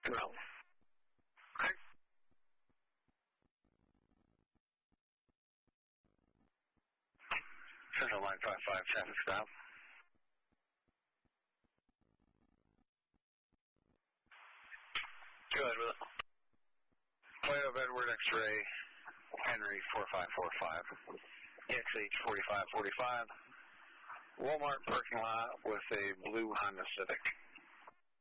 No. Okay. Central line 55, traffic stop. Go ahead with it. Flight of Edward X-Ray, Henry 4545. EXH 4545. Walmart parking lot with a blue Honda Civic.